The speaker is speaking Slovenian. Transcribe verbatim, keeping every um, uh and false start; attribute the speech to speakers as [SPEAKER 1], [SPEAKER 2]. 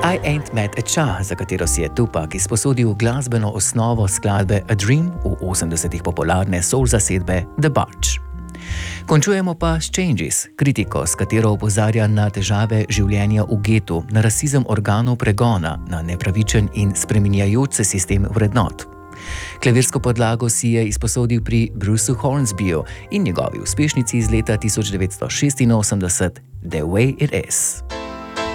[SPEAKER 1] I Ain't Met a Cha, za katero si je Tupac izposodil glasbeno osnovo skladbe A Dream, v osemdesetih popularne soul zasedbe The Barge. Končujemo pa s Changes, kritiko, s katero opozarja na težave življenja v getu, na rasizem organov pregona, na nepravičen in spreminjajoč se sistem vrednot. Klavirsko podlago si je izposodil pri Bruceu Hornsbyju in njegovi uspešnici iz leta tisoč devetsto šestinosemdeset The Way It Is.